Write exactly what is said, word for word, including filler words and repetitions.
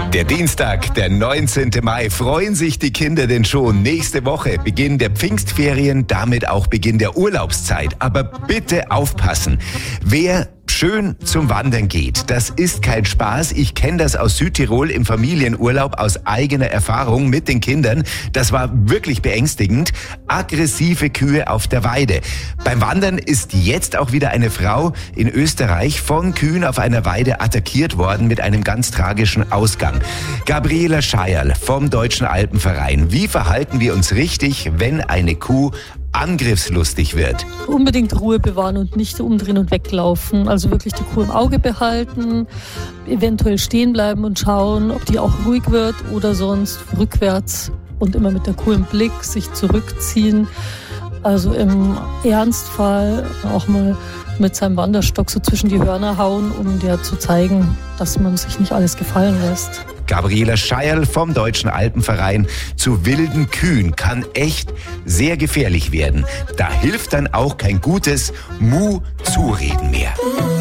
Der Dienstag, der neunzehnten Mai, freuen sich die Kinder denn schon. Nächste Woche Beginn der Pfingstferien, damit auch Beginn der Urlaubszeit. Aber bitte aufpassen, wer schön zum Wandern geht, das ist kein Spaß. Ich kenne das aus Südtirol im Familienurlaub aus eigener Erfahrung mit den Kindern. Das war wirklich beängstigend. Aggressive Kühe auf der Weide. Beim Wandern ist jetzt auch wieder eine Frau in Österreich von Kühen auf einer Weide attackiert worden mit einem ganz tragischen Ausgang. Gabriela Scheierl vom Deutschen Alpenverein. Wie verhalten wir uns richtig, wenn eine Kuh angriffslustig wird? Unbedingt Ruhe bewahren und nicht umdrehen und weglaufen. Also wirklich die Kuh im Auge behalten, eventuell stehen bleiben und schauen, ob die auch ruhig wird oder sonst rückwärts und immer mit der Kuh im Blick sich zurückziehen. Also im Ernstfall auch mal mit seinem Wanderstock so zwischen die Hörner hauen, um dir zu zeigen, dass man sich nicht alles gefallen lässt. Gabriela Scheierl vom Deutschen Alpenverein. Zu wilden Kühen kann echt sehr gefährlich werden. Da hilft dann auch kein gutes Mu-Zureden mehr.